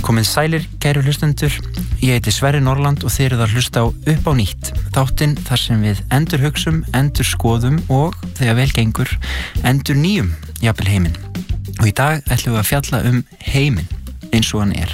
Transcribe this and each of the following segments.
Komið sælir, kæru hlustendur. Ég heiti Sverrir Norland og þið eruð að hlusta á Upp á nýtt. Þáttinn þar sem við endurhugsum, endurskoðum og, þegar vel gengur, endurnýjum jafnvel heiminn. Og í dag ætlum við að fjalla heiminn eins og hann er.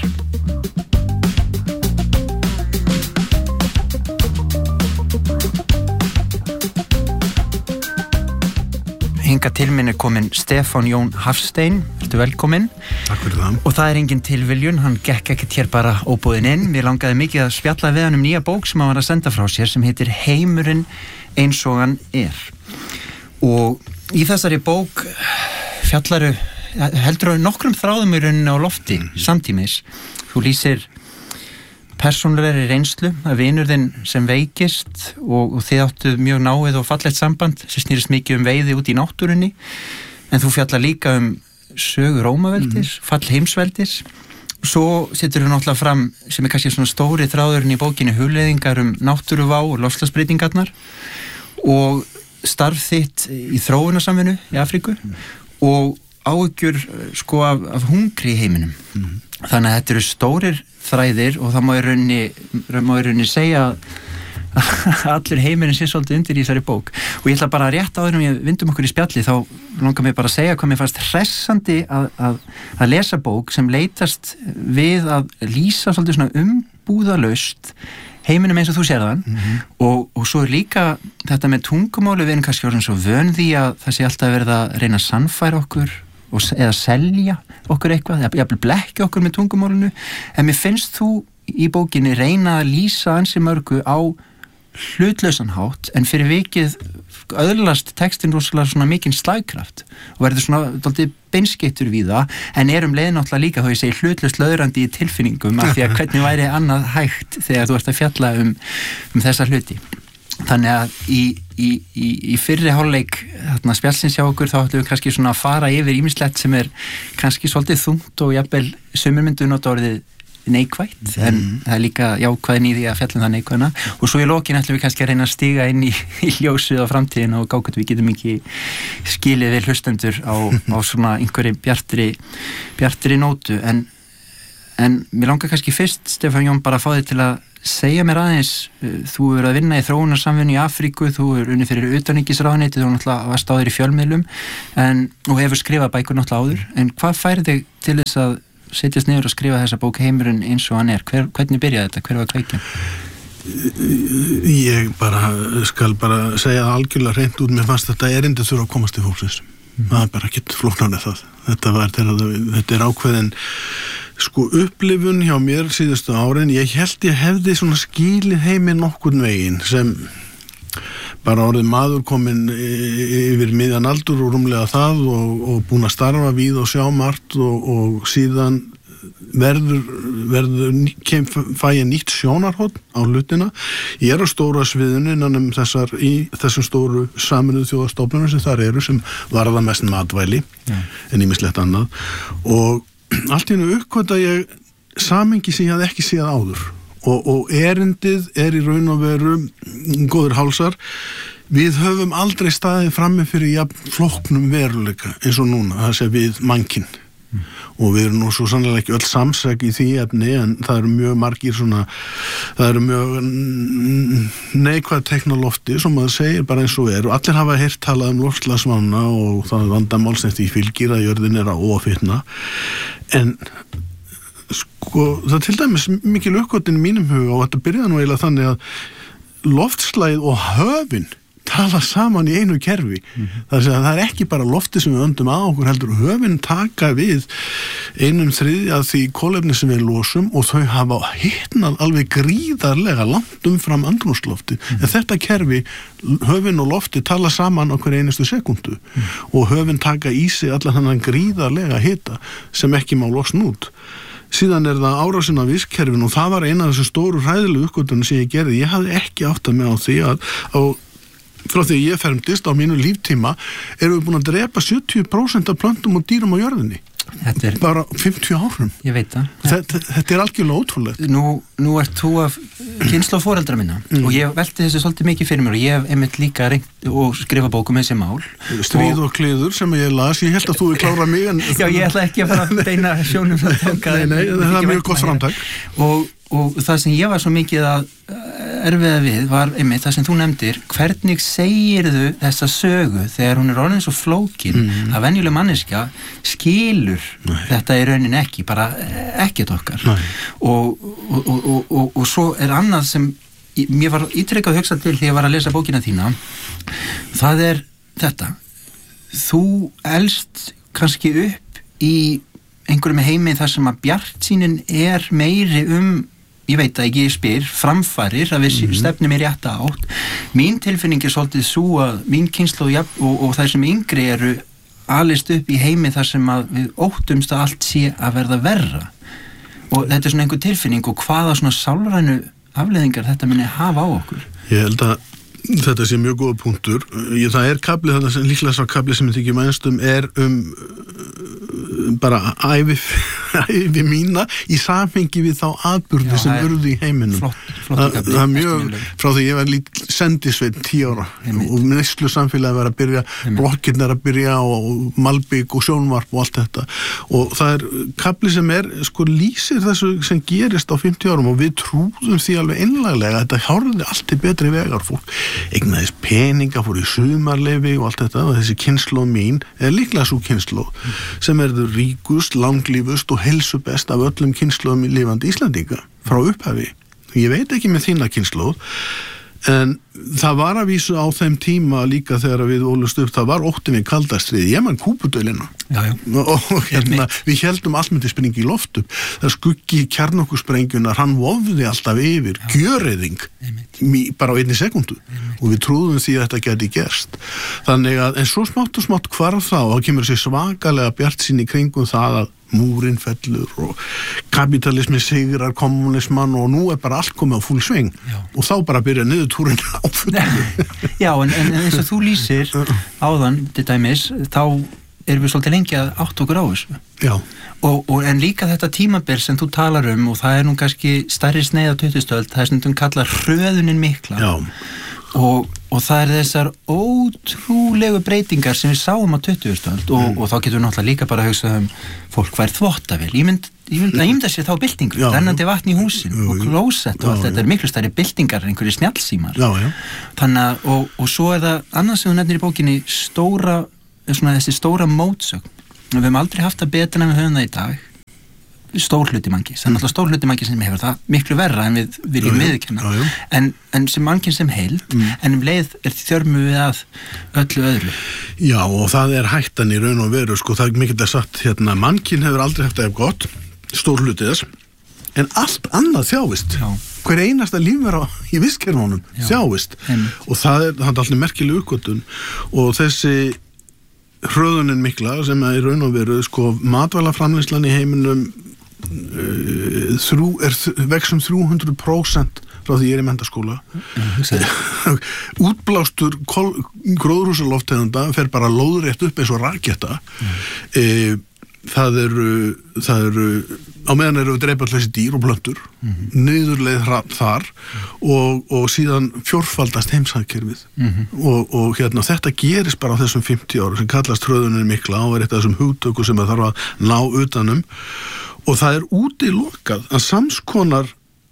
Hingað til minn komin Stefán Jón Hafstein. Ertu velkominn. Takk fyrir það. Og það engin tilviljun, hann gekk ekkert hér bara óboðinn inn. Mér langaði mikið að spjalla við hann nýja bók sem hann var að senda frá sér sem heitir Heimurinn eins og hann er. Og í þessari bók fjallaru, heldur nokkrum þráðum í rauninni á lofti samtímis. Þú lýsir persónulegri reynslu af vinur þinn sem veikist og þið áttu mjög náið og fallegt samband sem snýrist mikið veiði út í náttúrunni, en þú fjallar líka sögu Rómaveldis, fall heimsveldis. Svo setur þú náttúrulega fram sem kannski svona stóri þráðurinn í bókinni hugleiðingar náttúruvá og loftslagsbreytingarnar og starf þitt í þróunarsamvinnu í Afríku og áhyggjur af hungri í heiminum. Þannig að þetta eru stórir þræðir og það má í rauninni segja að allur heimurinn sé svolítið undir í þessari bók. Og ég ætla bara rétt áður ég vindum okkur í spjalli, þá langar mér bara að segja hvað mér fannst hressandi að lesa bók sem leitast við að lýsa svolítið svona umbúðalaust heiminum eins og þú sér þann og svo líka þetta með tungumáli, við erum kannski orðin svo vön því að það sé alltaf verið að reyna að sannfæra okkur eða selja okkur eitthvað, eða blekkja okkur með tungumálinu, en mér finnst þú í bókinni reyna að lýsa ansi mörgu á hlutlausan hátt, en fyrir vikið öðlast textin rosalega svona mikinn slagkraft og verður svona dálítið beinskeyttur við það, en leið náttúrulega líka þá ég segi hlutlaust löðrandi í tilfinningum af því að hvernig væri annað hægt þegar þú ert að fjalla þessa hluti. Þannig að í fyrri hálfleik spjallsins hjá okkur þá ætlum við kannski svona að fara yfir ýmislegt sem kannski svolítið þungt og jafnvel sumir myndu nota orðið neikvætt, en það líka jákvæðin í því að fjalla það neikvæðina og svo í lokin ætlum við kannski að reyna að stíga inn í ljósið á framtíðin og gákvæmt við getum ekki skilið við hlustendur á svona einhverju bjartri nótu, en mér langar kannski fyrst, Stefán Jón, bara að fá þig til að segja mér aðeins, þú hefur að vinna í þróunarsamvinnu í Afríku, þú hefur unnið fyrir utanríkisráðuneytið, þú náttúrulega varst áður í fjölmiðlum og hefur skrifað bækur náttúrulega áður, en hvað færði þig til þess að setjast niður og skrifa þessa bók Heimurinn eins og hann er? Hvernig byrjaði þetta? Hver var kveikjan? Ég skal segja það algjörlega hreint út, mér fannst þetta erindi þurfa að komast til fólksins. Það er bara ekkert flóknarlega það. Þetta er ákveðin upplifun hjá mér síðustu árin. Ég hefði svona skilið heiminn nokkurn veginn sem bara orðið maður kominn yfir miðjan aldur og rúmlega það og búin að starfa við og sjá margt og síðan fæ ég nýtt sjónarhorn á hlutina. Ég á stóra sviðinu innan í þessum stóru Sameinuðu þjóðastofnunum sem þar eru, sem varða mest matvæli en ýmislegt annað, og allt í einu uppkvöta ég samhengi sem ég hafði ekki séð áður og erindið í raun og veru góður hálsar. Við höfum aldrei staðið frammi fyrir jafn flóknum veruleika eins og núna, það sé við mannkinn. Og við erum nú svo sannlega ekki öll samsæk í því efni, en það eru mjög margir það eru mjög neikvæð teknolofti sem maður segir bara eins og og allir hafa heyrt talað loftslagsvána og það vandamál sem því fylgir að jörðin að ófitna, en það til dæmis mikil uppgötvun í mínum huga, og þetta byrjaði nú eiginlega þannig að loftslagið og höfin tala saman í einu kerfi. Það er ekki bara lofti sem við öndum að okkur, heldur höfin taka við 1/3 af því kolefni sem við losum, og þau hafa hitnað alveg gríðarlega langt umfram andrúmslofti. En þetta kerfi, höfin og lofti tala saman á hver einustu sekundu og höfin taka í sig allan þennan gríðarlega hita sem ekki má losna út. Síðan það árásin af vistkerfin, og það var eina af þessu stóru hræðilegu uppgötvunum sem ég gerði. Ég hafði ekki áttað mig á því að frá því ég fermdist á mínu líftíma erum við búin að drepa 70% af plöntum og dýrum á jörðinni. þetta er bara 50 árum. Ég veit það. Þetta algjörlega ótrúlegt. Nú ert þú af kynslóð foreldra minna og ég velti þessu svolítið mikið fyrir mér og ég hef einmitt líka reynt og skrifa bókum þessi mál. Stríð og kliður sem ég las, ég held að þú klára mig en... Já, ég ætla ekki að fara að beina sjónum frá þangað. Nei, það er mjög gott framtak. Og það sem ég var svo mikið að erfiða við var einmitt það sem þú nefndir, hvernig segirðu þessa sögu þegar hún er orðin svo flókin að venjuleg manneskja skilur þetta í raunin ekki, bara ekkert okkar. Og svo er annað sem mér var ítrekkað að hugsa til þegar ég var að lesa bókina þína, það er þetta. Þú elst kannski upp í einhverjum heimi þar sem að bjartsýnin er meiri ég veit að ég spyr, framfarir að við stefnum í rétta átt. Mín tilfinning er svolítið svo að mín kynslóð og þær sem yngri eru alist upp í heimi þar sem að við óttumst að allt sé að verða verra. Og þetta er svona einhver tilfinning og hvaða svona sálrænu afleiðingar þetta muni hafa á okkur. Ég held að þetta sé mjög góða punktur. Það er kafli þarna sem líklega sá kafli sem ég þykir mænstum er bara ævi mína í samhengi við þá atburði sem urðu í heiminum. Það er mjög frá því ég var sendisveit 10 ára og neyslu samfélagi var að byrja, blokkirnar að byrja og malbygg og sjónvarp og allt þetta og það er kafli sem lýsir þessu sem gerist á 50 árum og við trúðum því alveg einlæglega að þetta hjálði allt til betri vegar. Fólk eignaðist peninga, fór í sumarleyfi og allt þetta og þessi kynslóð mín er líklega svo kynslóð sem er ríkust, langlífust og heilsubest af öllum kynslóðum lifandi Íslandinga frá upphafi. Ég veit ekki með þína kynslóð en það var að vísu á þeim tíma líka þegar við ólust upp, það var óttinn við kalda stríð, ég man Kúbudölina og við heldum allt myndi springa í loft upp, það skuggi kjarnorkusprengjunnar, hann vofði alltaf yfir, gjöreyðing bara á 1 sekúndu og við trúðum því að þetta geti gerst þannig að, en svo smátt og smátt hvarf þá kemur þessi svakalega bjartsýni í kringum það að múrin fellur og kapitalismi sigrar kommunismann og nú er bara allt komið á full sving og þá bara byrja niðurtúrin á fullu. Já, en eins og þú lýsir áðan, til dæmis, þá erum við svolítið lengi að átta okkur á þessu. Já. En líka þetta tímabil sem þú talar og það er nú kannski stærri sneið á 20. öld, það er stundum kallað hröðunin mikla. Já. Og það er þessar ótrúlegu breytingar sem við sáum á 20. öld og þá getum við náttúrulega líka bara að hugsa fólk væri þvottavél. Ég mynda sér þá byltingu, rennandi vatn í húsin og klósett og allt þetta er miklu stærri byltingar en einhverjir snjallsímar. Þannig að, og svo er það annað sem þú nefnir í bókinni þessi stóra mótsögn. Við höfum aldrei haft það betra en við höfum það í dag. Stór hluti mannkins, það er náttúrulega stór hluti mannkins sem hefur það miklu verra en við viljum viðurkenna en sem mannkins sem heild en leið þjörmu við að öllu öðru. Já og það er hættan í raun og veru það er mikið sagt mannkinn hefur aldrei haft það gott, stór hluti þess en allt annað þjáist hver einasta lífvera í vistkerfunum þjáist og það er alltaf merkileg uppgötvun og þessi hröðunin mikla sem er í raun og veru matvælaframleiðslan í heiminum vex 300% frá því ég er í menntaskóla útblástur gróðurhúsalofttegunda fer bara lóðrétt upp eins og raketta það eru á meðan eru við dreipa allir þessi dýr og plöntur niðurleið þar og síðan fjórfaldast heimsagkerfið og þetta gerist bara á þessum 50 árum sem kallast hröðunin mikla og er eitt af þessum hugtöku sem það þarf að ná utanum og það er útilokað að samskonar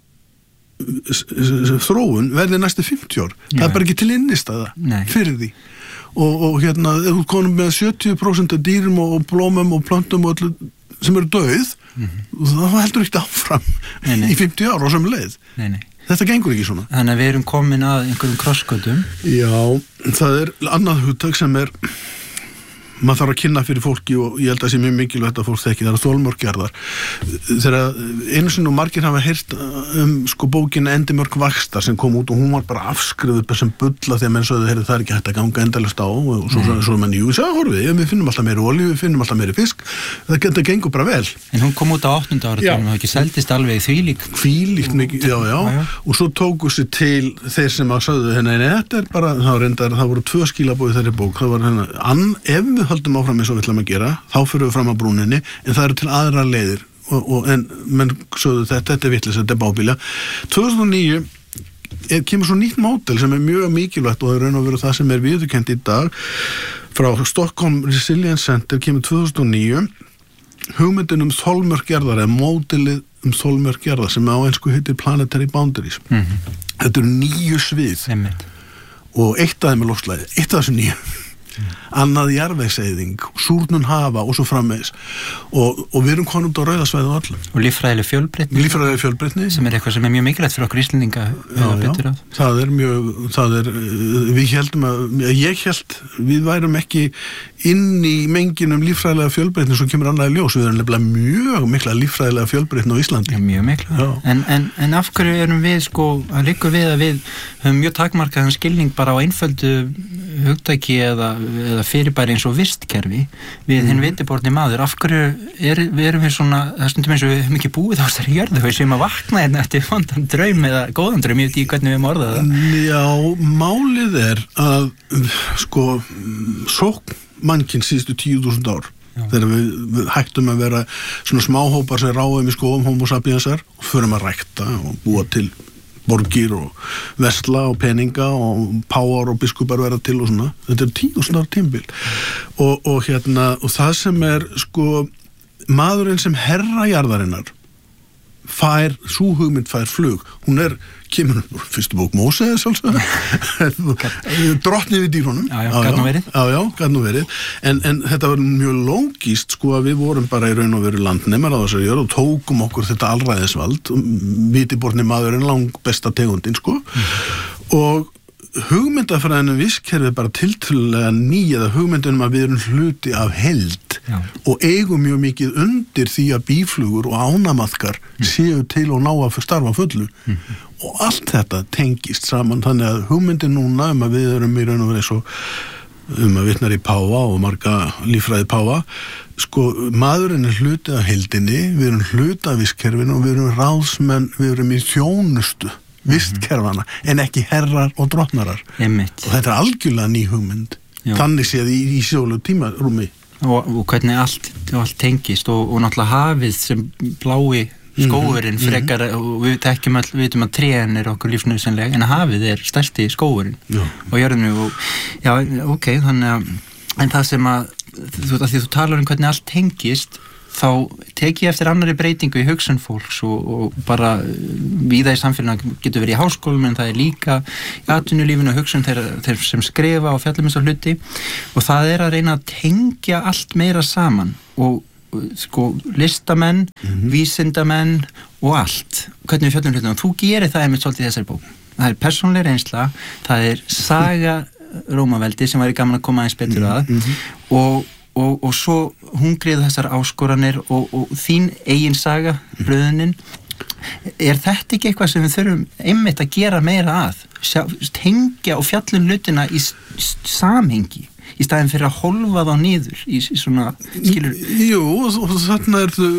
þróun verði næstu 50 ár. Það er bara ekki til innistæða fyrir því. Og ef þú konum með 70% af dýrum og blómum og plöntum og öllu sem eru dauð, þá heldur ekki áfram í 50 ár á sömu leið. Þetta gengur ekki svona. Þannig að við erum komin að einhverjum krossgötum. Já, það er annað hugtak sem er maður þarf að kynna fyrir fólki og ég held að það sé mjög mikilvægt að fólk þekki, það eru þolmörkjarðar. Þegar einu sinni og margir hafa heyrt bókina Endimörk vaxtar sem kom út og hún var bara afskrifuð sem bulla því að menn sögðu, það er ekki hægt að ganga endalaust á og svo menn, jú, við finnum alltaf meiri olíu, við finnum alltaf meiri fisk, þetta gengur bara vel. En hún kom út á 8. áratugum og ekki seldist alveg í þvílíkt mikið, já, og svo tóku sér til þeir sem að sögðu, þetta er bara, það voru 2 skilaboð í þeirri bók, það var ef við höldum áfram eins og við ætlum að gera, þá fyrir við fram að brúninni, en það eru til aðra leiðir en menn sögðu þetta er vitleys, þetta er bábíla. 2009 kemur svo nýtt módel sem er mjög mikilvægt og það er raun og veru það sem er viðurkennt í dag frá Stockholm Resilience Center kemur 2009 hugmyndin þolmörk jarðar eða módelið þolmörk jarðar sem á ensku heitir Planetary Boundaries. Þetta eru 9 svið og eitt af þeim er loftslagið, eitt af þessu 9 annað jarðvegseyðing, súrnun hafa og svo framvegis og við erum konum út á rauðasvæði og öllum. Og líffræðileg fjölbreytni sem er eitthvað sem er mjög mikilvægt fyrir okkur Íslendinga betur á. Ég held við værum ekki inn í menginum líffræðilega fjölbreytni sem kemur annað í ljós. Við erum nefnilega mjög mikla líffræðilega fjölbreytni á Íslandi. Mjög mikla. En af hverju erum við að liggur við að við höfum mjög takmarkaðan skilning bara á einföldu hugtæki eða fyrirbæri eins og vistkerfi við hinn vitiborni maður. Af hverju erum við svona, það stundum eins og við höfum ekki búið á þessari jörðu sem að vakna hérna eftir vondan draum eða góðan draum, ég veit ekki hvernig við höfum orðað það. Já, málið er að sókn mannkinn síðustu 10.000 ár þegar við hættum að vera svona smáhópar sem ráðum í skóum homo sapiensar og förum að rækta og búa til borgir og vesla og peninga og páar og biskupar verða til og svona. Þetta er 10.000 ár tímabil og það sem er maðurinn sem herra jarðarinnar sú hugmynd fær flug. Hún kemur fyrstu bók Móse drottnið við dýrunum. Gat nú verið. En þetta var mjög lógist að við vorum bara í raun og veru landnemar á þessari jörð og tókum okkur þetta alræðisvald vitiborni maðurinn langbesta tegundin og hugmyndafræðinu vistkerfi bara tiltölulega nýja hugmyndunum að við erum hluti af heild og eigum mjög mikið undir því að býflugur og ánamaðkar séu til og ná að starfa fullu og allt þetta tengist saman þannig að hugmyndin núna að við erum í raun og verið svo að vitnar í páfa og marga líffræði páfa maðurinn er hluti af heildinni, við erum hluti af vistkerfinu og við erum ráðsmenn, við erum í þjónustu vistkerfana en ekki herrar og drottnarar og þetta er algjörlega ný hugmynd þannig séð í sjálfu tímarúmi og hvernig allt tengist og náttúrulega hafið sem blái skógurinn frekar og við vitum að trén er okkur lífsnauðsynleg en hafið er stærsti skógurinn og jörðinu þannig að en það sem að því þú talar hvernig allt tengist þá tek ég eftir annari breytingu í hugsun fólks og bara víða í samfélaginu getur verið í háskólum en það er líka í atvinnulífinu og hugsun þeir sem skrifa og fjalla um þessa hluti og það er að reyna að tengja allt meira saman og listamenn, vísindamenn og allt, hvernig við fjöllum hlutum og þú gerir það einmitt svolítið í þessari bók það er persónuleg reynsla, það er saga Rómaveldi sem væri gaman að koma aðeins betur að og svo hungrið þessar áskoranir og þín eigin saga, röðunin er þetta ekki eitthvað sem við þurfum einmitt að gera meira að tengja og fjallum hlutina í samhengi í staðin fyrir að hólfa þá niður í svona skilur. Jú, og þarna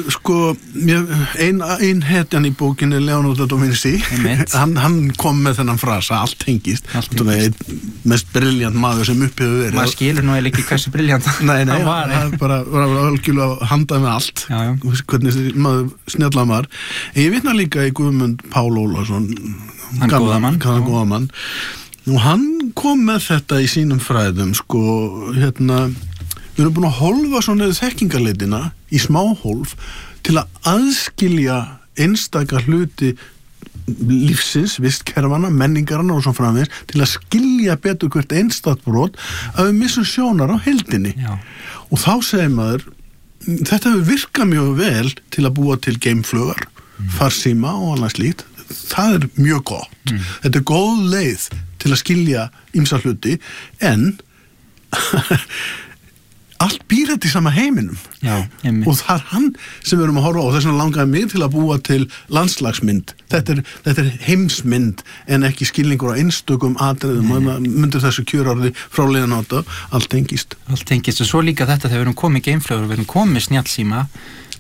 ein hetjan í bókinni Leonardo da Vinci hann kom með þennan frasa allt tengist, mest brilljant maður sem upp hefur verið. Maður skilur nú ekki hversu brilljant hann var algjörlega handað með allt hvernig maður snjalla var en ég vitna líka í Guðmund Pál Ólafsson góða mann og hann kom með þetta í sínum fræðum við erum búin að hólfa svona þekkingarleitina í smáhólf til að aðskilja einstaka hluti lífsins, vistkerfana, menningarana og svo framvegis til að skilja betur hvert einstakt brot að við missum sjónar á heildinni og þá segir maður þetta hefur virkað mjög vel til að búa til geimflugar, farsíma og annað slíkt það er mjög gott þetta er góð leið til að skilja ýmsa hluti en allt býr þetta í sama heiminum og það er hann sem við erum að horfa á og þess vegna langaði mig til að búa til landslagsmynd þetta er heimsmynd en ekki skilningur á einstökum atriðum og myndir þessu kjörorði frá leiðanáta allt tengist og svo líka þetta þegar við erum komið geimflögur og við erum komið snjallsíma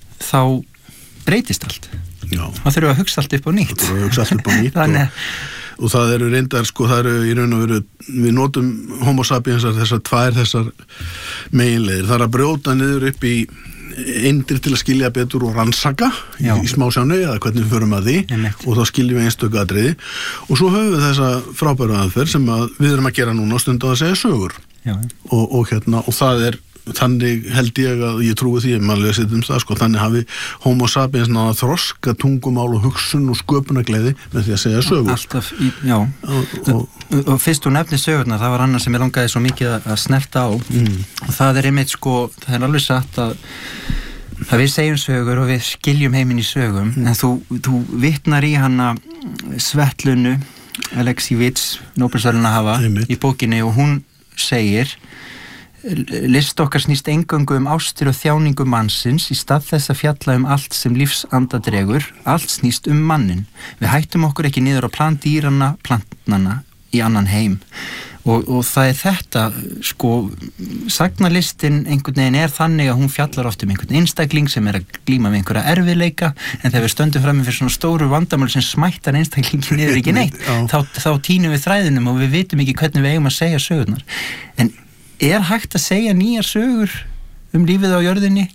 þá breytist allt maður þurfa að hugsa allt upp á nýtt og það eru reyndar, sko, það eru í raun og veru, við notum homo sapiens þessar meginleiðir, það er að brjóta niður upp í eindir til að skilja betur og rannsaka í smásjánu eða hvernig við förum að því og þá skiljum við einstöku atriði og svo höfum við þessa frábæru aðferð sem við erum að gera núna og stundum að segja sögur og það er þannig held ég að ég trúi því að maður lesið það, sko, þannig hafi homo sapiens náða þroska tungumál og hugsun og sköpunargleði með því að segja sögur. Alltaf, og fyrst þú nefnir sögurnar, það var annað sem ég langaði svo mikið að snerta á og það er einmitt, sko, það er alveg satt að við segjum sögur og við skiljum heiminn í sögum en þú vitnar í hana Svetlunu Aleksíevits Nóbelsverðlauna hafa í bókinni og hún segir list okkar snýst eingöngu ástir og þjáningu mannsins í stað þess að fjalla allt sem lífsanda dregur, allt snýst mannin. Við hættum okkur ekki niður á plan dýranna, plantnanna í annan heim og það er þetta, sko, sagnalistin einhvern veginn er þannig að hún fjallar oft einhvern einstakling sem að glíma með einhverja erfiðleika en þegar við stöndum frammi fyrir svona stóru vandamál sem smættar einstaklingin niður ekki neitt þá tínum við þræðinum og við vitum ekki hvernig við eigum að segja sögurnar. En er hægt að segja nýjar sögur lífið á jörðinni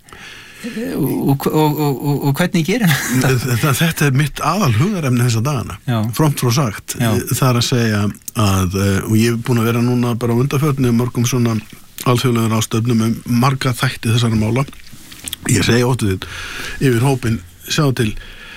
og hvernig gerum þetta mitt aðal hugarefni þessa dagana, frómt frá sagt það að segja að og ég er búin að vera núna bara á undanförnum mörgum svona alþjóðlegur ástöfnum marga þætti þessara mála ég segi óttu þitt yfir hópin sjá til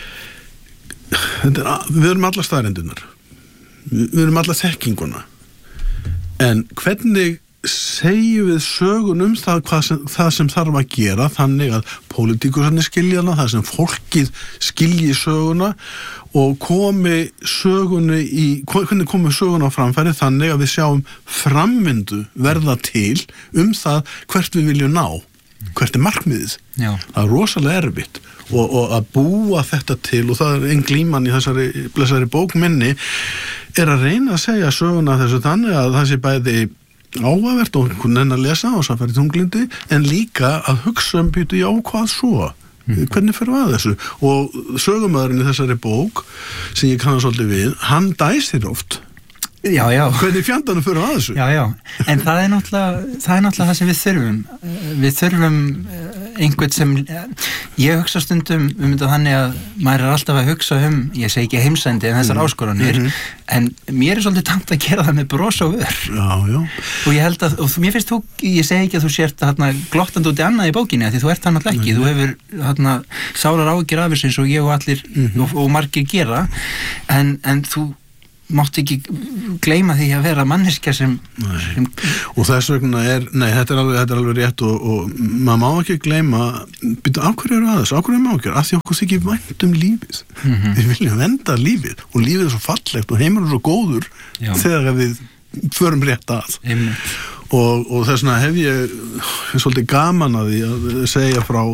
við erum alla staðrendunar við erum alla þekkinguna en hvernig segjum við sögun það sem þarf að gera þannig að pólitíkusarnir skilja hana, það sem fólkið skilji söguna og komi sögunni hvernig komi söguna á framfæri þannig að við sjáum framvindu verða til það hvert við viljum ná, hvert er markmiðið. Það er rosalega erfitt og að búa þetta til og það er einn glíman í þessari bók minni er að reyna að segja söguna þessu þannig að það sé bæði áhugavert og einhvern veginn að lesa og svo færi tunglindi en líka að hugsa býtu hvað svo hvernig fyrir að þessu og sögumæðurinn í þessari bók sem ég kannast svolítið við, hann dæsir oft hvernig fjandanum fyrir að þessu en það er náttúrulega það sem við þurfum einhvern sem ég hugsa stundum þetta þannig að maður er alltaf að hugsa ég segi ekki heimsendi en þessar áskoranir en mér er svolítið tamt að gera það með bros og vör og ég held að, og mér finnst ég segi ekki að þú sért glottandi út í annað í bókinni því þú ert það náttúrulega ekki, þú hefur sárar áhyggjur af þessu eins og ég og allir og margir gera en þú mátt ekki gleyma því að vera manneskja sem og þess vegna þetta er alveg rétt og maður má ekki gleyma af hverju eru að þessu, af hverju má ekki af því okkur þykir vænt lífið við viljum vernda lífið og lífið er svo fallegt og heimur er svo góður þegar við förum rétt að og þess vegna hef ég svolítið gaman að því að segja frá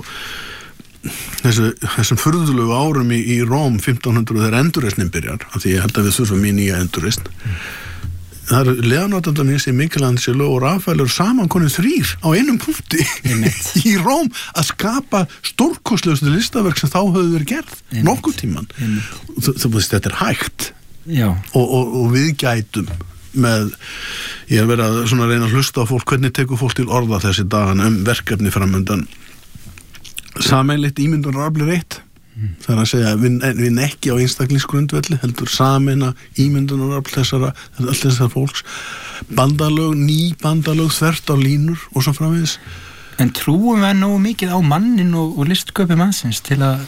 þessum furðulegu árum í Róm 1500 þegar endurreisnin byrjar af því ég held að við þurfum í nýja endurreisn það eru Leonardo da Vinci, Michelangelo og Rafael eru saman konið 3 á einum punkti í Róm að skapa stórkostlegustu listaverk sem þá höfðu verið gerð nokkuð tíman þú veist þetta er hægt og við gætum með ég hef verið að reyna að hlusta á fólk hvernig tekur fólk til orða þessi dagan verkefni framöndan sameiginlegt ímyndunarafl er eitt það er að segja við ekki á einstaklingsgrundvelli heldur sameina ímyndunarafl þessara fólks bandalög, ný bandalög þvert á línur og svo framvegis En trúum við nú mikið á mannin og listsköpi mannsins til að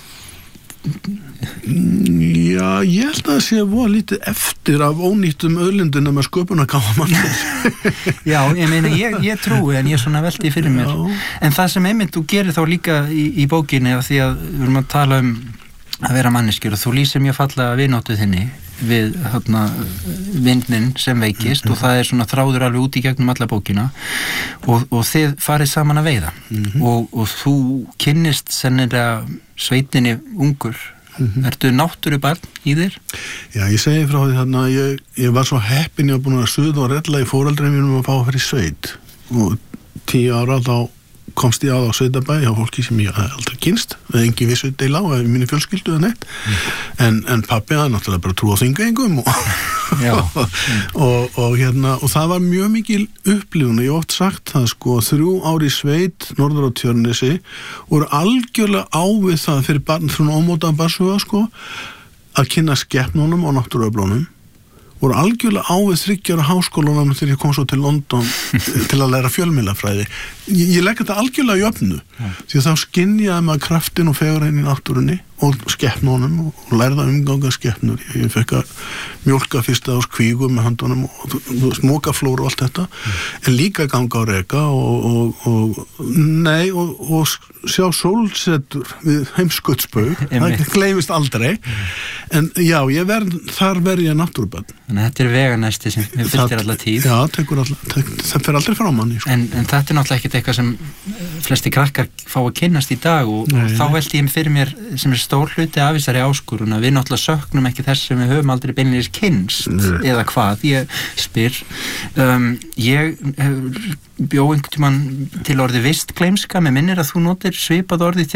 Já, ég held að það sé voða lítið eftir af ónýttum auðlindunum að sköpuna gáfa mannsins Já, ég meina, ég trúi en ég svona velti fyrir mér En það sem einmitt þú gerir þá líka í bókinni af því að við erum að tala að vera manneskjur og þú lýsir mjög fallega vináttuð þinni við vindnin sem veikist og það er svona þráður alveg út í gegnum alla bókina og þið farið saman að veiða og þú kynnist sennilega sveitinni ungur Ertu náttúrubarn í þér? Já, ég segi frá því þarna ég var svo heppin, ég var búin að suða og rella í foreldrunum mínum að fá að fara í sveit og 10 ára þá komst ég á sveitabæ hjá fólki sem ég aldrei kynst, engin vissu deila á í minni fjölskyldu eða neitt, en pabbi hafði náttúrulega bara trú á þingengum og það var mjög mikil upplifun og ég oft sagt það sko, 3 ár í sveit norður á Tjörnesi voru algjörlega ávið það fyrir barn svona ómótaðan barnsuga sko, að kynna skepnunum og náttúruöflunum, voru algjörlega ávið 3 ára háskólanum þegar ég kom svo til London til að læra fjölmiðlafræði. Ég legg þetta algjörlega í öfnu því að þá skynjaði maður kraftin og fegurinn í náttúrunni og skepnunum og lærða umganga skepnur. Ég fekk að mjólka fyrsta ás kvígu með handunum og smokaflóru og allt þetta, en líka ganga á reka og sjá sólsetur við heimskautsbaug, það gleymist aldrei, en já, þar verð ég náttúrubönn. Þannig að þetta er veganesti sem fylgir alla tíð. Já, það fer aldrei frá manni. En þetta er náttúrulega ekkert eitthvað sem flesti krakkar fá að kynnast í dag og þá velti ég fyrir mér sem er stór hluti af þessari áskorun að við náttúrulega söknum ekki þess sem við höfum aldrei beinlega kynst eða hvað, ég spyr. Ég bjó einhvern tímann til orðið vistgleymska, með minnir að þú notir svipað orðið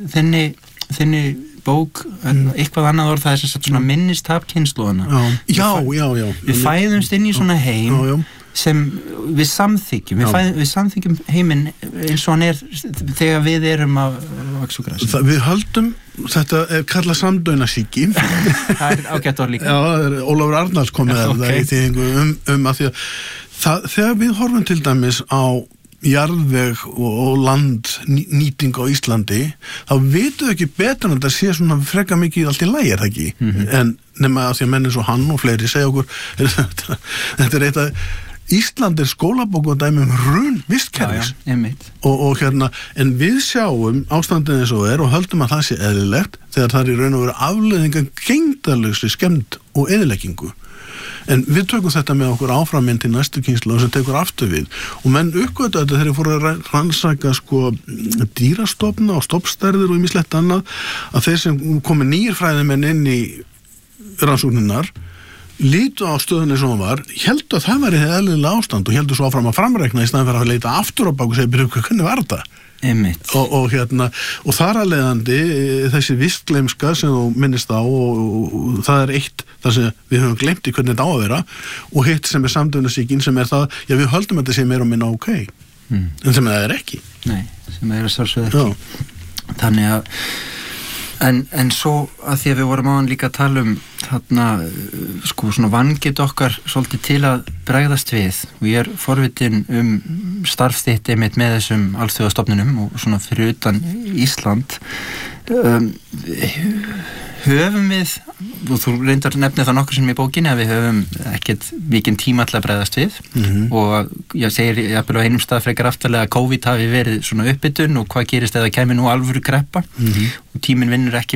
þinni bók, eitthvað annað orð, það er sem sagt svona minnistap kynslóðana. Já. Við fæðumst inn í svona heim sem við samþykjum, við samþykjum heiminn eins og hann er þegar við erum að vaxa úr grasi. Við höldum, þetta er kallað samdaunasýki. Það er ágætt orð líka. Já, Ólafur Arnalds kom með það í þýðingu að því að þegar við horfum til dæmis á jarðveg og landnýting á Íslandi, þá vitum við ekki betur en þetta sé svona freka mikið allt í lagi, er það ekki? En nema að því að menn eins og hann og fleiri segja okkur, þetta er eitt að Ísland er skólabókardæmi hrun vistkerfis og en við sjáum ástandið eins og og höldum að það sé eðlilegt þegar það er í raun og veru afleiðinga gegndarlegri skemmd og eyðileggingu. En við tökum þetta með okkur áframinn til næstu kynslóð sem tekur aftur við og menn uppgötu þetta þegar fóru að rannsaka sko dýrastofna og stofnstærðir og ýmislegt annað, að þeir sem komi nýr fræðimenn inn í rannsóknirnar lítu á stöðunni sem hún var, heldur að það væri eðlilega ástand og heldur svo áfram að framreikna í staðan fyrir að leita aftur á bak og segja, hvernig var þetta? Og þar að leiðandi þessi vistgleymska sem þú minnist á og það er eitt þar sem við höfum gleymt í hvernig þetta á að vera og hitt sem er samdögnasýkin sem er það, já við höldum að þetta sé meira og minna ok, en sem það er ekki. Nei, sem það er að sjálfsögðu ekki. Þannig að En svo að því að við vorum áðan líka að tala þarna, sko svona vangit okkar svolítið til að bregðast við og ég er forvitin starf þitt einmitt með þessum alþjóðastofnunum og svona fyrir utan Ísland. Höfum við, og þú reyndar nefnir það nokkur sem í bókinni að við höfum ekkert mikinn tíma til að bregðast við og ég segir jafnvel á einum stað frekar aftarlega að COVID hafi verið svona uppbytun og hvað gerist eða kæmi nú alvöru kreppa og tíminn vinnur ekki